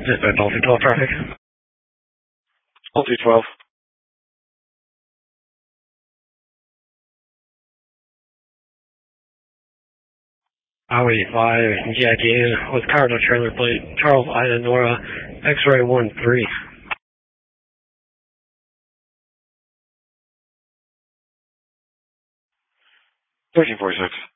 Dispatch all 212 traffic. All 212. Highway 5, GITA with cargo trailer plate, Charles Ida Nora, X-ray 13. 1346.